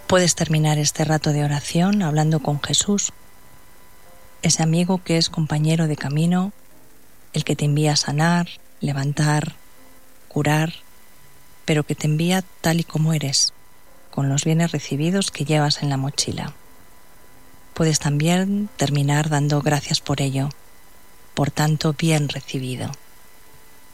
Puedes terminar este rato de oración hablando con Jesús, ese amigo que es compañero de camino, el que te envía a sanar, levantar, curar, pero que te envía tal y como eres, con los bienes recibidos que llevas en la mochila. Puedes también terminar dando gracias por ello, por tanto bien recibido.